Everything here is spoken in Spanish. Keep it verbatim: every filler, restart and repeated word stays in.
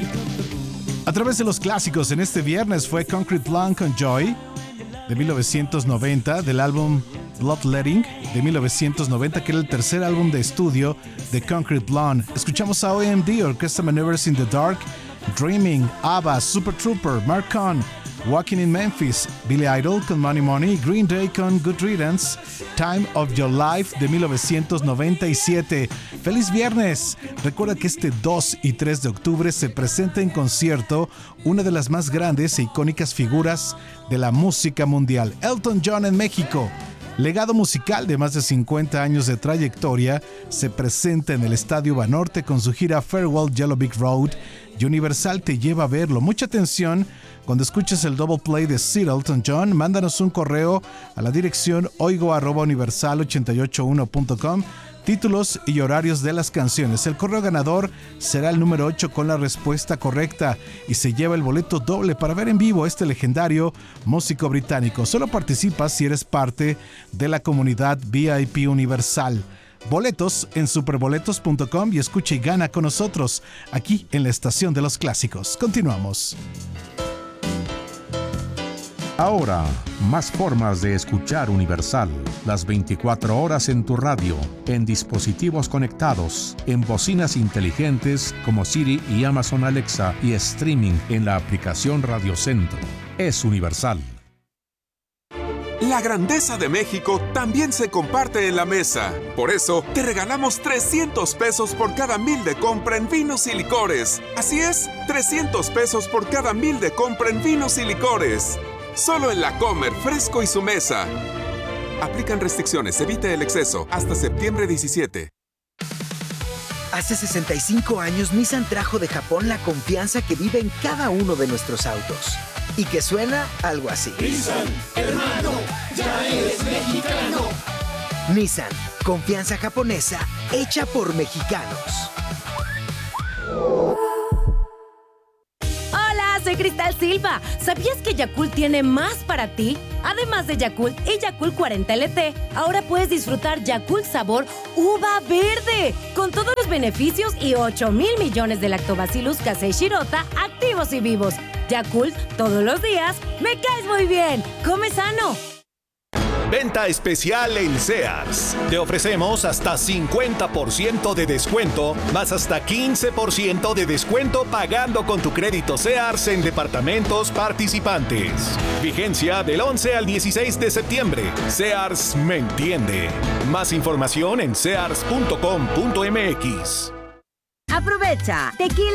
A través de los clásicos en este viernes fue Concrete Blonde con Joy de mil novecientos noventa, del álbum Bloodletting de mil novecientos noventa, que era el tercer álbum de estudio de Concrete Blonde. Escuchamos a O M D, Orchestra Maneuvers in the Dark, Dreaming, ABBA, Super Trooper, Mark Cohn, Walking in Memphis, Billy Idol con Money Money, Green Day con Good Riddance, Time of Your Life de mil novecientos noventa y siete. ¡Feliz viernes! Recuerda que este dos y tres de octubre se presenta en concierto una de las más grandes e icónicas figuras de la música mundial, Elton John en México. Legado musical de más de cincuenta años de trayectoria, se presenta en el Estadio Banorte con su gira Farewell Yellow Brick Road y Universal te lleva a verlo. Mucha atención cuando escuches el double play de Sir Elton John. Mándanos un correo a la dirección oigo arroba universal ochenta y ocho uno punto com, títulos y horarios de las canciones. El correo ganador será el número ocho con la respuesta correcta y se lleva el boleto doble para ver en vivo a este legendario músico británico. Solo participas si eres parte de la comunidad V I P Universal. Boletos en superboletos punto com y escucha y gana con nosotros aquí en la Estación de los Clásicos. Continuamos. Ahora, más formas de escuchar Universal. Las veinticuatro horas en tu radio, en dispositivos conectados, en bocinas inteligentes como Siri y Amazon Alexa y streaming en la aplicación Radio Centro. Es Universal. La grandeza de México también se comparte en la mesa. Por eso, te regalamos trescientos pesos por cada mil de compra en vinos y licores. Así es, trescientos pesos por cada mil de compra en vinos y licores. Solo en La Comer, Fresco y su mesa. Aplican restricciones, evite el exceso. Hasta septiembre diecisiete. Hace sesenta y cinco años, Nissan trajo de Japón la confianza que vive en cada uno de nuestros autos. Y que suena algo así. Nissan, hermano, ya eres mexicano. Nissan, confianza japonesa hecha por mexicanos. Hola, soy Cristal Silva. ¿Sabías que Yakult tiene más para ti? Además de Yakult y Yakult cuarenta L T, ahora puedes disfrutar Yakult sabor uva verde, con todos los beneficios y ocho mil millones de lactobacillus casei shirota activos y vivos. Yakult, todos los días, me caes muy bien. ¡Come sano! Venta especial en Sears. Te ofrecemos hasta cincuenta por ciento de descuento, más hasta quince por ciento de descuento pagando con tu crédito Sears en departamentos participantes. Vigencia del once al dieciséis de septiembre. Sears me entiende. Más información en sears punto com punto m x. Aprovecha. Tequila